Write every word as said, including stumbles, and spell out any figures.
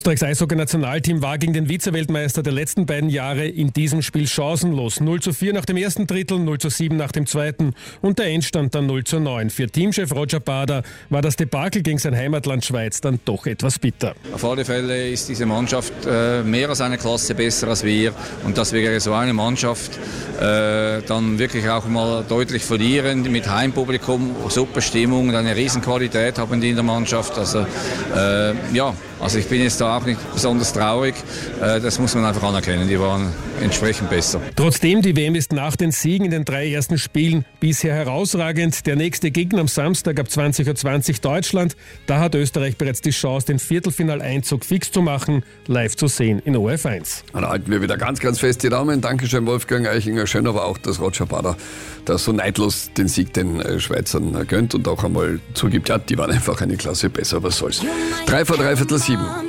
Österreichs Eishockey-Nationalteam war gegen den Vize-Weltmeister der letzten beiden Jahre in diesem Spiel chancenlos. null zu vier nach dem ersten Drittel, null zu sieben nach dem zweiten und der Endstand dann null zu neun. Für Teamchef Roger Bader war das Debakel gegen sein Heimatland Schweiz dann doch etwas bitter. Auf alle Fälle ist diese Mannschaft äh, mehr als eine Klasse besser als wir, und dass wir so eine Mannschaft äh, dann wirklich auch mal deutlich verlieren mit Heimpublikum, super Stimmung, eine Riesenqualität haben die in der Mannschaft. Also äh, ja, also ich bin jetzt da auch nicht besonders traurig, das muss man einfach anerkennen, die waren entsprechend besser. Trotzdem, die W M ist nach den Siegen in den drei ersten Spielen bisher herausragend. Der nächste Gegner am Samstag ab zwanzig Uhr zwanzig Deutschland. Da hat Österreich bereits die Chance, den Viertelfinaleinzug fix zu machen, live zu sehen in O R F eins. Dann halten wir wieder ganz, ganz fest die Daumen. Dankeschön, Wolfgang Eichinger. Schön aber auch, dass Roger Bader da so neidlos den Sieg den Schweizern gönnt und auch einmal zugibt, ja, die waren einfach eine Klasse besser, was soll's. Drei vor dreiviertel sieben.